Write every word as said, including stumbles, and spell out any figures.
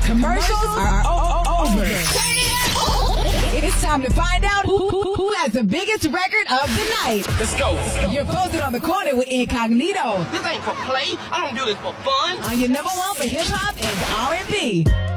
commercials are o- o- over. It's time to find out who, who, who has the biggest record of the night. Let's go. Let's go. You're posted on the corner with Incognito. This ain't for play. I don't do this for fun. On your number one for hip hop and R and B.